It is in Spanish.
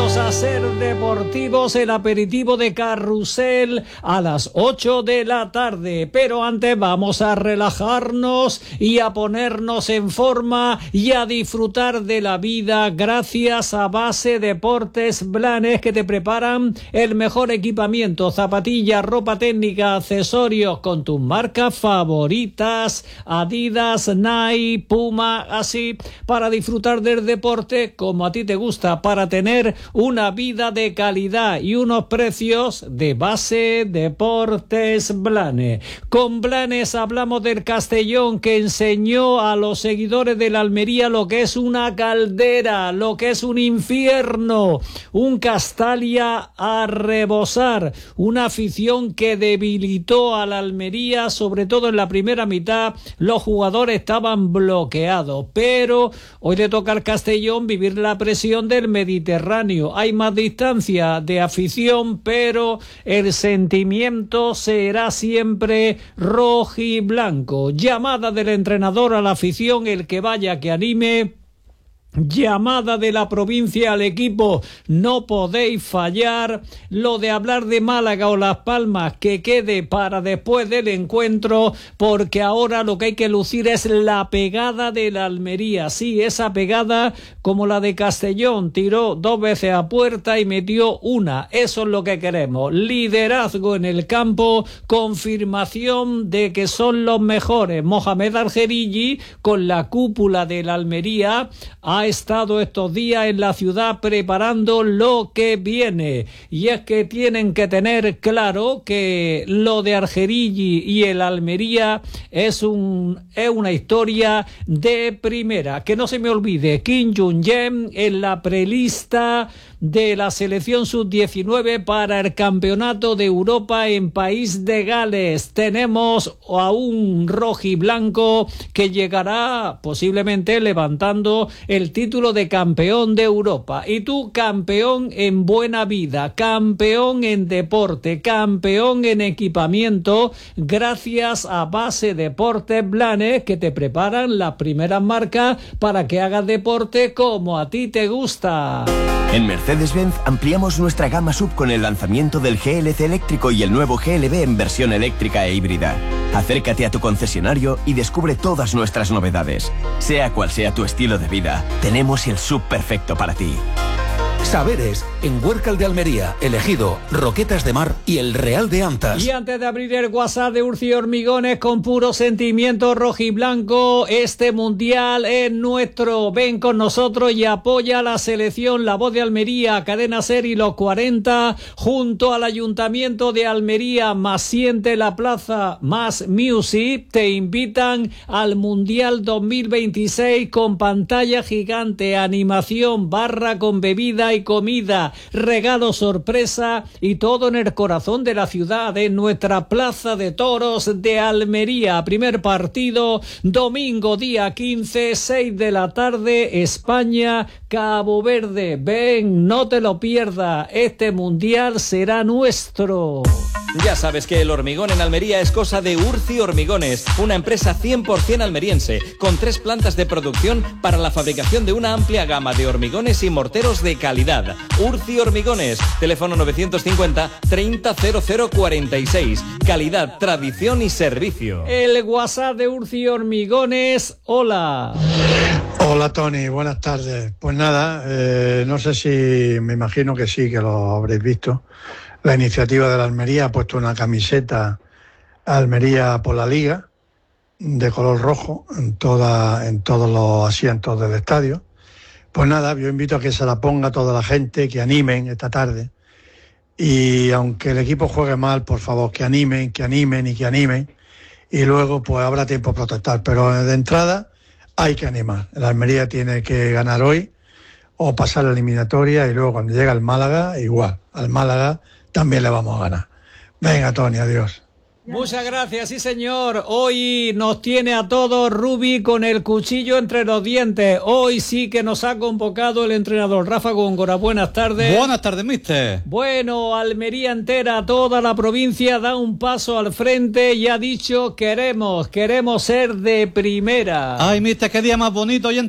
vamos a ser deportivos, el aperitivo de Carrusel a las 8 de la tarde. Pero antes vamos a relajarnos y a ponernos en forma y a disfrutar de la vida gracias a Base Deportes Blanes, que te preparan el mejor equipamiento, zapatillas, ropa técnica, accesorios con tus marcas favoritas, Adidas, Nike, Puma, así, para disfrutar del deporte como a ti te gusta, para tener una vida de calidad y unos precios de Base Deportes Blanes. Con Blanes hablamos del Castellón, que enseñó a los seguidores de la Almería lo que es una caldera, lo que es un infierno, un Castalia a rebosar, una afición que debilitó a la Almería, sobre todo en la primera mitad. Los jugadores estaban bloqueados, pero hoy le toca al Castellón vivir la presión del Mediterráneo. Hay más distancia de afición, pero el sentimiento será siempre rojiblanco. Llamada del entrenador a la afición, el que vaya que anime. Llamada de la provincia al equipo, no podéis fallar. Lo de hablar de Málaga o Las Palmas que quede para después del encuentro, porque ahora lo que hay que lucir es la pegada de la Almería. Sí, esa pegada como la de Castellón, tiró 2 veces a puerta y metió una. Eso es lo que queremos, liderazgo en el campo, confirmación de que son los mejores. Mohamed Algerigi, con la cúpula de la Almería, ha estado estos días en la ciudad preparando lo que viene, y es que tienen que tener claro que lo de Algerigi y el Almería es una historia de primera. Que no se me olvide, Kim Jong-un en la prelista de la selección sub-19 para el campeonato de Europa en País de Gales. Tenemos a un rojiblanco que llegará posiblemente levantando el título de campeón de Europa. Y tú, campeón en buena vida, campeón en deporte, campeón en equipamiento, gracias a Base Deportes Blanes, que te preparan las primeras marcas para que hagas deporte como a ti te gusta. En Mercedes-Benz ampliamos nuestra gama SUV con el lanzamiento del GLC eléctrico y el nuevo GLB en versión eléctrica e híbrida. Acércate a tu concesionario y descubre todas nuestras novedades. Sea cual sea tu estilo de vida, tenemos el SUV perfecto para ti. Saberes, en Huércal de Almería, Elegido, Roquetas de Mar y el Real de Antas. Y antes de abrir el WhatsApp de Urci Hormigones, con puro sentimiento rojiblanco, este mundial es nuestro. Ven con nosotros y apoya a la selección. La Voz de Almería, Cadena Ser y los 40, junto al Ayuntamiento de Almería, más Siente la Plaza, más Music, te invitan al Mundial 2026 con pantalla gigante, animación, barra con bebida y comida, regalo sorpresa y todo en el corazón de la ciudad, en nuestra Plaza de Toros de Almería. Primer partido, domingo día 15, 6 de la tarde, España, Cabo Verde. Ven, no te lo pierdas, este mundial será nuestro. Ya sabes que el hormigón en Almería es cosa de Urci Hormigones, una empresa 100% almeriense, con 3 plantas de producción para la fabricación de una amplia gama de hormigones y morteros de calidad. Urci Hormigones, teléfono 950 30 0046. Calidad, tradición y servicio. El WhatsApp de Urci Hormigones, hola. Hola Tony, buenas tardes. Pues nada, no sé si, me imagino que sí, que lo habréis visto. La iniciativa de la Almería ha puesto una camiseta Almería por la Liga de color rojo en todos los asientos del estadio. Pues nada, yo invito a que se la ponga toda la gente, que animen esta tarde. Y aunque el equipo juegue mal, por favor, que animen. Y luego pues habrá tiempo a protestar. Pero de entrada hay que animar. La Almería tiene que ganar hoy o pasar la eliminatoria, y luego cuando llega el Málaga, igual. Al Málaga también le vamos a ganar. Venga, Tony, adiós. Muchas gracias, sí señor. Hoy nos tiene a todos Rubi con el cuchillo entre los dientes. Hoy sí que nos ha convocado el entrenador Rafa Góngora. Buenas tardes. Buenas tardes, mister. Bueno, Almería entera, toda la provincia da un paso al frente y ha dicho queremos ser de primera. Ay, mister, qué día más bonito.